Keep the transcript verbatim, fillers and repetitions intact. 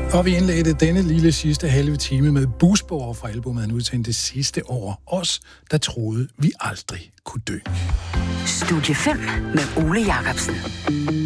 Og vi indledte denne lille sidste halve time med Busborg fra albumet, han udsendte det sidste år. Os, der troede, vi aldrig kunne dø. Studie fem med Ole Jacobsen.